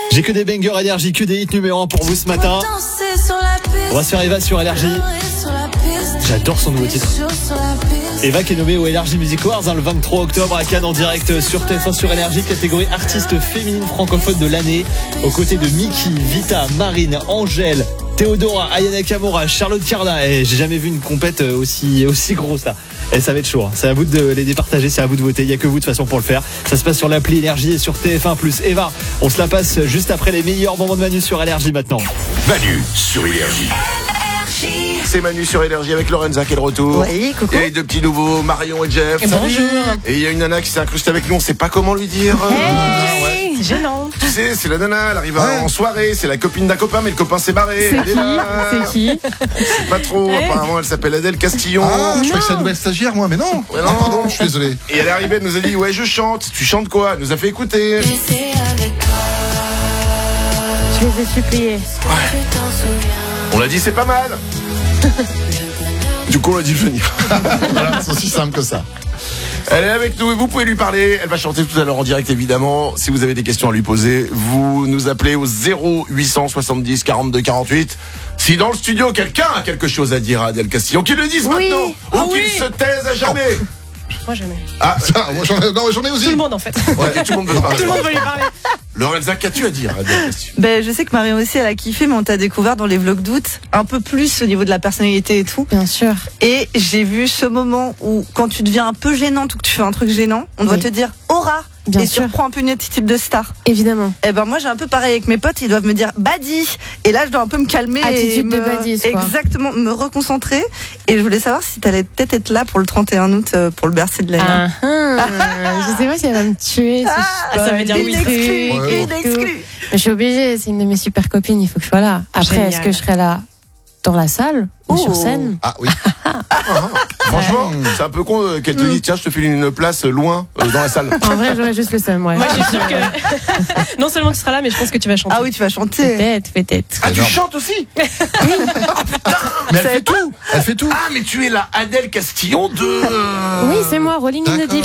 J'ai que des bangers énergie, que des hits numéro 1 pour vous ce matin. On va se faire Eva sur énergie. J'adore son nouveau titre. Eva qui est nommée au Energy Music Awards le 23 octobre à Cannes en direct sur TF1 sur Énergie, catégorie artiste féminine francophone de l'année, aux côtés de Miki, Vita, Marine, Angèle, Théodora, Ayana Kamura, Charlotte Cardin. Et j'ai jamais vu une compète aussi grosse là. Et ça va être chaud. C'est à vous de les départager, c'est à vous de voter. Il y a que vous de toute façon pour le faire. Ça se passe sur l'appli Énergie et sur TF1+. Eva, on se la passe juste après les meilleurs moments de Manu sur Énergie maintenant. Manu sur Énergie. C'est Manu sur Énergie avec Lorenza qui est de retour. Oui, coucou. Et deux petits nouveaux, Marion et Jeff. Et bonjour. Et il y a une nana qui s'est incrustée avec nous, on sait pas comment lui dire. Hey, c'est gênant. Tu sais, c'est la nana, elle arrive en soirée, c'est la copine d'un copain, mais le copain s'est barré. C'est qui C'est pas trop, apparemment elle s'appelle Adèle Castillon. Ah, je crois que c'est la nouvelle stagiaire, moi, mais non. Ouais, non. Pardon, je suis désolé. Et elle est arrivée, elle nous a dit, ouais, je chante. Tu chantes quoi? Elle nous a fait écouter. Je les ai suppliés. On l'a dit, c'est pas mal. Du coup, on l'a dit de venir. Voilà, c'est aussi simple que ça. Elle est avec nous et vous pouvez lui parler. Elle va chanter tout à l'heure en direct, évidemment. Si vous avez des questions à lui poser, vous nous appelez au 0870 42 48. Si dans le studio, quelqu'un a quelque chose à dire à Adèle Castillon, qu'il le dise maintenant ou qu'il se taise à jamais. Moi jamais. Ah, Moi, j'en ai aussi. Tout le monde en fait. ouais, tout le monde veut parler. Tout le monde veut lui parler. Lorenza, qu'as-tu à dire à Adèle Castillon? Ben, je sais que Marion aussi, elle a kiffé, mais on t'a découvert dans les vlogs d'août, un peu plus au niveau de la personnalité et tout. Bien sûr. Et j'ai vu ce moment où, quand tu deviens un peu gênante ou que tu fais un truc gênant, on doit te dire aura. Bien et sûr. tu reprends un peu une attitude de star. Évidemment. Et ben moi j'ai un peu pareil avec mes potes, ils doivent me dire Badi. Et là je dois un peu me calmer. Attitude et de badise, quoi. Exactement, me reconcentrer. Et je voulais savoir si t'allais peut-être être là pour le 31 août pour le Bercy de l'année. Je sais pas si elle va me tuer. Ça veut dire oui. Une exclue. Je suis obligée, c'est une de mes super copines, il faut que je sois là. Après, Génial. est-ce que je serai là dans la salle ou sur scène? Ah oui. Franchement, c'est un peu con qu'elle te dise tiens, je te file une place loin dans la salle. En vrai, j'aurais juste le seum, ouais. Moi, je suis sûre que non seulement tu seras là, mais je pense que tu vas chanter. Ah oui, tu vas chanter. Peut-être. Ah, tu Énorme. chantes aussi? Mais elle fait tout. Elle fait tout. Ah, mais tu es la Adèle Castillon de... Oui, c'est moi, Rolling in the Deep.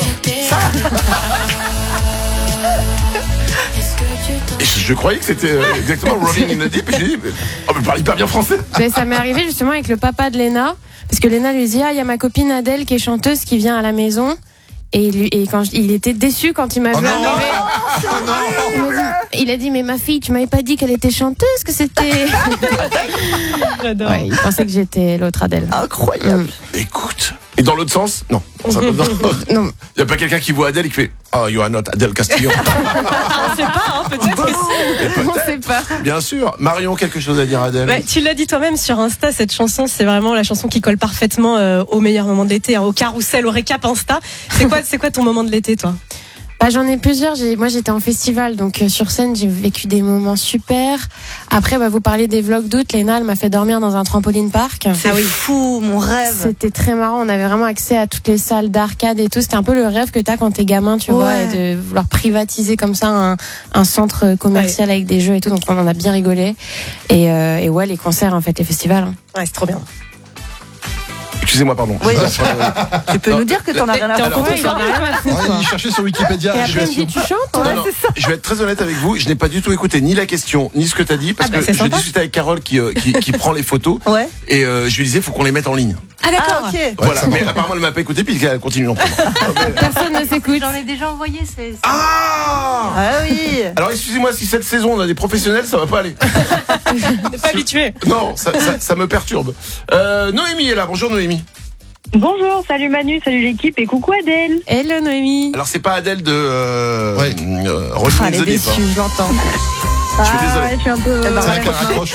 Et je croyais que c'était exactement Rolling in the Deep. Et j'ai dit, mais elle parle hyper bien français. Mais ça m'est arrivé justement avec le papa de Léna. Parce que Léna lui dit, il y a ma copine Adèle qui est chanteuse qui vient à la maison. Et il était déçu quand il m'a vu arriver. Il a dit, mais ma fille, tu m'avais pas dit qu'elle était chanteuse, que c'était... J'adore. Ouais, il pensait que j'étais l'autre Adèle. Incroyable. Écoute. Et dans l'autre sens? Non. Non. Il n'y a pas quelqu'un qui voit Adèle et qui fait oh, you are not Adèle Castillon. On sait pas, hein, peut-être que si. On sait pas. Bien sûr. Marion, quelque chose à dire à Adèle? Ouais, tu l'as dit toi-même sur Insta, cette chanson, c'est vraiment la chanson qui colle parfaitement au meilleur moment de l'été, hein, au carrousel, au récap Insta. C'est quoi ton moment de l'été, toi? Bah, j'en ai plusieurs. Moi, j'étais en festival, donc sur scène, j'ai vécu des moments super. Après, vous parlez des vlogs d'août. Léna, elle m'a fait dormir dans un trampoline park. C'est fou, mon rêve. C'était très marrant. On avait vraiment accès à toutes les salles d'arcade et tout. C'était un peu le rêve que t'as quand t'es gamin, tu vois, et de vouloir privatiser comme ça un centre commercial avec des jeux et tout. Donc, on en a bien rigolé. Et ouais, les concerts, en fait, les festivals. Hein. Ouais, c'est trop bien. Excusez-moi, pardon. Oui. Tu peux nous dire que t'en as rien à T'es en foutre. contrôle, il en a rien à foutre. Il cherchait sur Wikipédia. Et après, elle me dit, tu chantes? Non, je vais être très honnête avec vous, je n'ai pas du tout écouté ni la question, ni ce que tu as dit, parce que c'est je sympa. discutais avec Carole qui prend les photos, Ouais. et je lui disais, faut qu'on les mette en ligne. Ah, d'accord. Ah, ok. Voilà, ça mais apparemment elle m'a pas écouté, puis elle continue non plus. Personne ne s'écoute. J'en ai déjà envoyé, c'est... Ah Ah oui. Alors excusez-moi, si cette saison on a des professionnels, ça va pas aller. T'es pas habitué. Non, ça me perturbe. Noémie est là, bonjour Noémie. Bonjour, salut Manu, salut l'équipe et coucou Adèle. Hello, Noémie. Alors c'est pas Adèle de Ouais. Rolling Ah, in elle the est Deep, déçue, hein. je l'entends. Je suis désolé. Je suis un peu... C'est vrai qu'elle raccroche.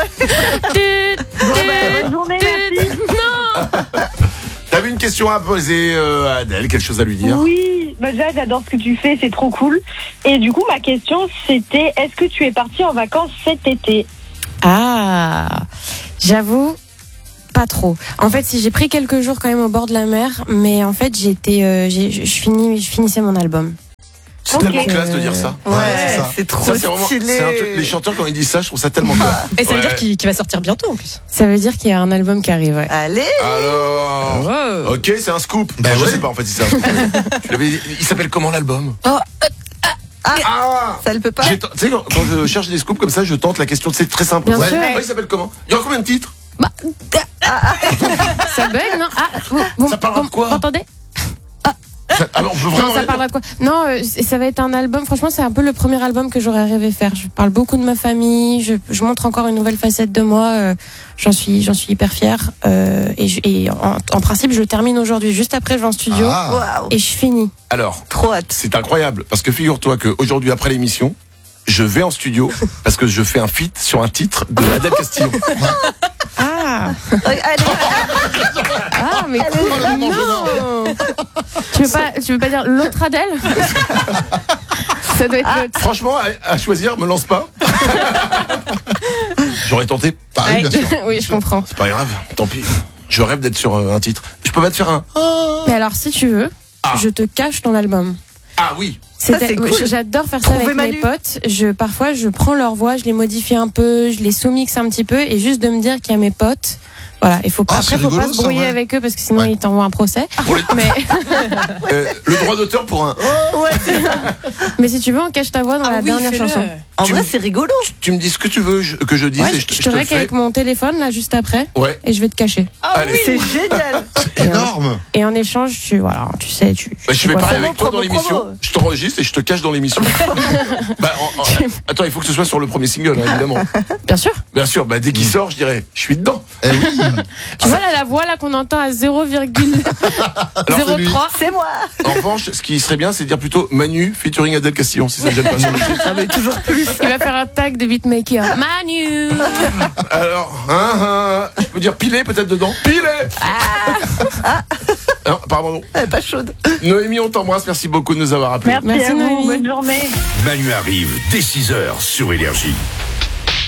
Bonne journée, merci. T'avais une question à poser à Adèle, quelque chose à lui dire? Oui, bah déjà j'adore ce que tu fais, c'est trop cool. Et du coup ma question c'était, est-ce que tu es partie en vacances cet été? Ah, j'avoue, pas trop. En fait, si j'ai pris quelques jours quand même au bord de la mer, mais en fait, je finissais mon album. C'est tellement classe de dire ça. Ouais, c'est ça. c'est trop Ça, c'est vraiment, stylé. c'est un truc- les chanteurs quand ils disent ça, je trouve ça tellement classe. Et ça veut Ouais. dire qu'il va sortir bientôt en plus. Ça veut dire qu'il y a un album qui arrive. Ouais. Allez. Alors, ok, c'est un scoop. Ben Je ouais. sais pas en fait si c'est un scoop. Tu l'avais dit. Il s'appelle comment l'album? Ah Ça le peut pas. Tu sais, quand je cherche des scoops comme ça, je tente la question, c'est très simple. Bien sûr. Il s'appelle comment? Il y aura combien de titres? Ça bug, non? Vous Ça parlera de quoi? Vous m'entendez? On peut Non, vraiment. ça parlera de quoi? Non, ça va être un album. Franchement, c'est un peu le premier album que j'aurais rêvé faire. Je parle beaucoup de ma famille. Je montre encore une nouvelle facette de moi. J'en suis hyper fière. Et en principe, je termine aujourd'hui. Juste après, je vais en studio Waouh. et je finis. Alors, Trop hâte. c'est incroyable parce que figure-toi qu'aujourd'hui, après l'émission, je vais en studio parce que je fais un feat sur un titre de Adèle Castillo. Ah, Allez, mais cool. Non. Tu veux pas dire l'autre Adèle? Ça doit être l'autre. Franchement, à choisir, me lance pas. J'aurais tenté. Pareil, bien sûr. Oui, je comprends. C'est pas grave, tant pis. Je rêve d'être sur un titre. Je peux pas te faire un. Mais alors, si tu veux, je te cache ton album. Ah oui. Ça, c'est cool. J'adore faire ça Trouver avec mes Manu. potes. Parfois, je prends leur voix, je les modifie un peu, je les sous-mixe un petit peu, et juste de me dire qu'il y a mes potes. Voilà, il faut pas, Ah, après, c'est faut pas rigolo, se ça, brouiller ouais. avec eux parce que sinon Ouais. ils t'envoient un procès. Mais, Le droit d'auteur pour un. mais si tu veux, on cache ta voix dans la dernière chanson. En Tu vrai, me- c'est rigolo. Tu me dis ce que tu veux que je dise Ouais, et je je te te le règle fais. avec mon téléphone là juste après, Ouais. et je vais te cacher. Allez. C'est génial. Énorme. Et en échange, tu sais, Bah, je fais vois pareil ça. avec toi dans promo. l'émission. Je t'enregistre et je te cache dans l'émission. Attends, il faut que ce soit sur le premier single, hein, évidemment. Bien sûr. Bien sûr, bah, dès qu'il sort, je dirais, je suis dedans. Eh oui. Tu vois là la voix là qu'on entend à 0,03. C'est moi. En revanche, ce qui serait bien, c'est de dire plutôt Manu featuring Adèle Castillon, si ça ne gêne pas sur le titre. Ah, mais toujours plus. Il va faire un tag de beatmaker. Manu. Alors, je peux dire piler peut-être dedans. Piler. Non, pardon. Elle est pas chaude. Noémie, on t'embrasse. Merci beaucoup de nous avoir appelés. Merci Merci, à vous. Noémie. Bonne journée. Manu arrive dès 6h sur Énergie.